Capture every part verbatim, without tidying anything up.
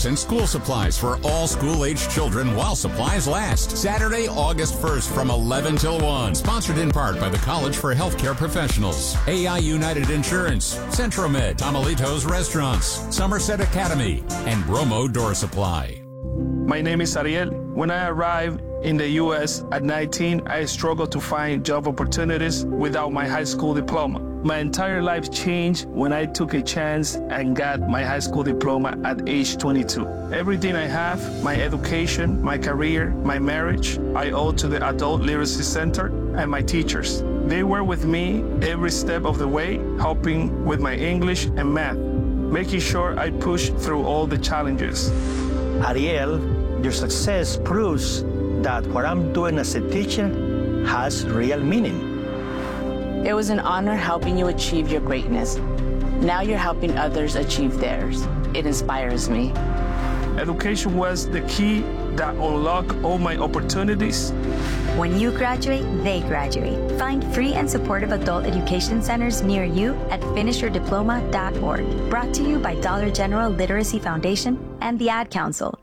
uniforms and school supplies for all school-aged children while supplies last. Saturday, August first from eleven till one. Sponsored in part by the College for Healthcare Professionals, A I United Insurance, Centromed, Tamalitos Restaurants, Somerset Academy, and Bromo Door Supply. My name is Ariel. When I arrived in the U S at nineteen, I struggled to find job opportunities without my high school diploma. My entire life changed when I took a chance and got my high school diploma at age twenty-two. Everything I have, my education, my career, my marriage, I owe to the Adult Literacy Center and my teachers. They were with me every step of the way, helping with my English and math, making sure I pushed through all the challenges. Ariel, your success proves that what I'm doing as a teacher has real meaning. It was an honor helping you achieve your greatness. Now you're helping others achieve theirs. It inspires me. Education was the key that unlocked all my opportunities. When you graduate, they graduate. Find free and supportive adult education centers near you at finish your diploma dot org. Brought to you by Dollar General Literacy Foundation and the Ad Council.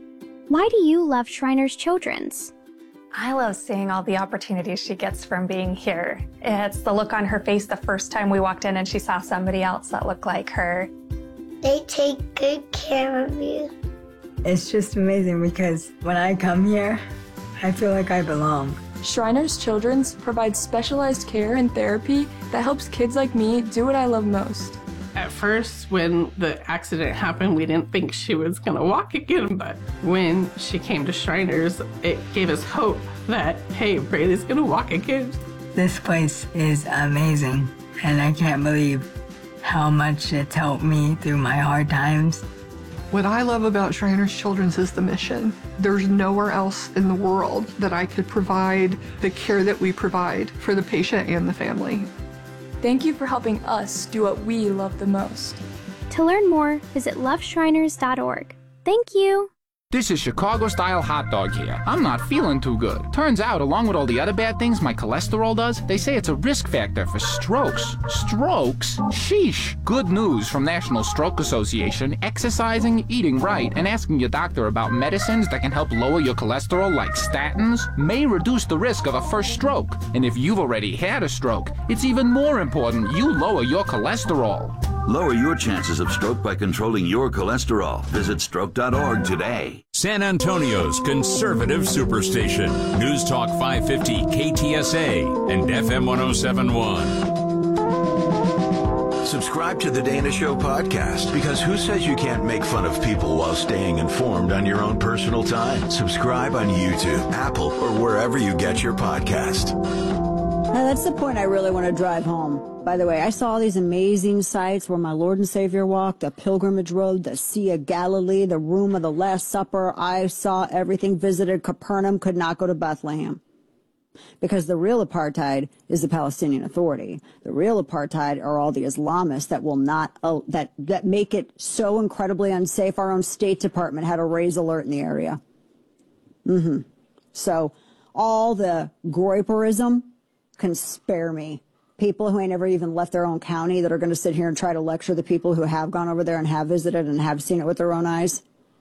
Why do you love Shriners Children's? I love seeing all the opportunities she gets from being here. It's the look on her face the first time we walked in and she saw somebody else that looked like her. They take good care of you. It's just amazing because when I come here, I feel like I belong. Shriners Children's provides specialized care and therapy that helps kids like me do what I love most. At first, when the accident happened, we didn't think she was going to walk again, but when she came to Shriners, it gave us hope that, hey, Braylee's going to walk again. This place is amazing, and I can't believe how much it's helped me through my hard times. What I love about Shriners Children's is the mission. There's nowhere else in the world that I could provide the care that we provide for the patient and the family. Thank you for helping us do what we love the most. To learn more, visit love shriners dot org. Thank you. This is Chicago-style hot dog here. I'm not feeling too good. Turns out, along with all the other bad things my cholesterol does, they say it's a risk factor for strokes. Strokes? Sheesh. Good news from National Stroke Association. Exercising, eating right, and asking your doctor about medicines that can help lower your cholesterol like statins may reduce the risk of a first stroke. And if you've already had a stroke, it's even more important you lower your cholesterol. Lower your chances of stroke by controlling your cholesterol. Visit stroke dot org today. San Antonio's conservative superstation. News Talk five fifty K T S A and F M one oh seven point one. Subscribe to the Dana Show podcast, because who says you can't make fun of people while staying informed on your own personal time? Subscribe on YouTube, Apple, or wherever you get your podcast. Now, that's the point I really want to drive home. By the way, I saw these amazing sites where my Lord and Savior walked, the Pilgrimage Road, the Sea of Galilee, the Room of the Last Supper. I saw everything, visited Capernaum, could not go to Bethlehem. Because the real apartheid is the Palestinian Authority. The real apartheid are all the Islamists that will not, uh, that, that make it so incredibly unsafe. Our own State Department had a raise alert in the area. Mm-hmm. So all the Groyperism can spare me. People who ain't ever even left their own county that are going to sit here and try to lecture the people who have gone over there and have visited and have seen it with their own eyes.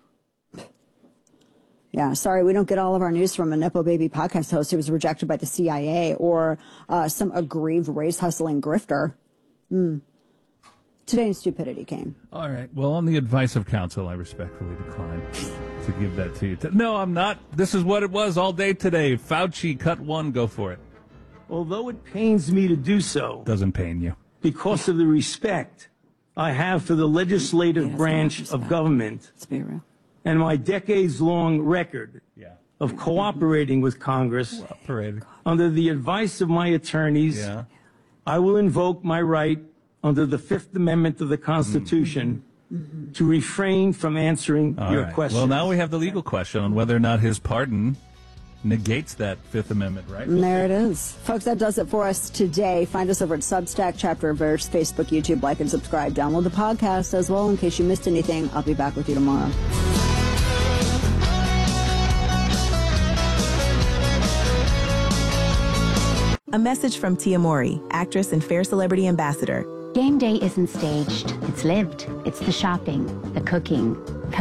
Yeah, sorry, we don't get all of our news from a Nepo Baby podcast host who was rejected by the C I A or uh, some aggrieved race-hustling grifter. Mm. Today in stupidity came. All right. Well, on the advice of counsel, I respectfully decline to give that to you. No, I'm not. This is what it was all day today. Fauci, cut one, go for it. Although it pains me to do so. Doesn't pain you. Because of the respect I have for the legislative yeah, branch of government. Let's be real. And my decades-long record yeah. of cooperating with Congress. Cooperating. Under the advice of my attorneys, yeah. I will invoke my right under the Fifth Amendment of the Constitution mm-hmm. to refrain from answering All your right. question. Well, now we have the legal question on whether or not his pardon negates that Fifth Amendment, right? And there it is. Folks, that does it for us today. Find us over at Substack, Chapter of Verse, Facebook, YouTube, like and subscribe. Download the podcast as well in case you missed anything. I'll be back with you tomorrow. A message from Tia Mori, actress and Fair Celebrity Ambassador. Game day isn't staged. It's lived. It's the shopping, the cooking,